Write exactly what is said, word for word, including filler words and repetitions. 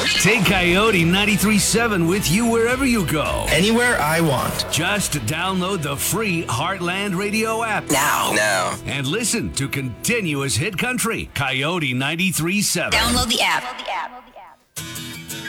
Take Coyote ninety-three point seven with you wherever you go. Anywhere I want. Just download the free Heartland Radio app now. Now. And listen to continuous hit country. Coyote ninety-three point seven. Download the app.